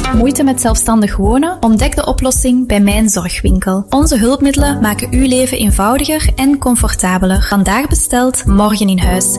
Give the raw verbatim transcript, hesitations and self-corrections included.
Moeite met zelfstandig wonen? Ontdek de oplossing bij Mijn Zorgwinkel. Onze hulpmiddelen maken uw leven eenvoudiger en comfortabeler. Vandaag besteld, morgen in huis.